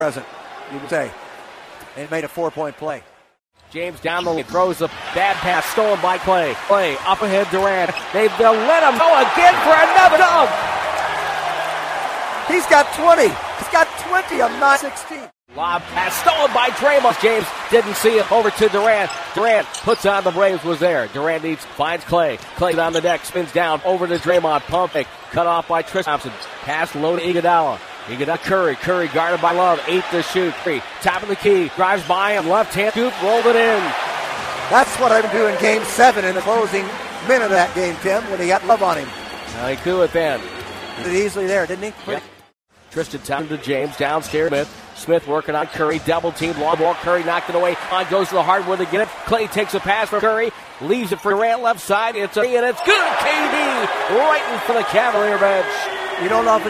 present, you would say. And made a 4-point play. James down the lane, throws a bad pass, stolen by Clay. Clay, up ahead, Durant. They'll let him go again for another dunk. He's got 20. He's got 20 on 9-16. Lob pass, stolen by Draymond. James didn't see it, over to Durant. Durant puts on the Braves, was there. Durant finds Clay. Clay on the deck, spins down, over to Draymond. Pump fake, cut off by Tristan Thompson. Pass low to Iguodala. Curry guarded by Love, 8 to shoot. Top of the key, drives by him, left hand scoop, rolled it in. That's what I would do in Game 7 in the closing minute of that game, Tim, when he got Love on him. Now he threw it then. He did easily there, didn't he? Yep. Tristan Thompson to James, downstairs. Smith working on Curry, double team, long ball. Curry knocked it away. On goes to the hardwood to get it. Clay takes a pass for Curry, leaves it for Durant left side. It's good. KD right in front of the Cavalier bench. You don't know if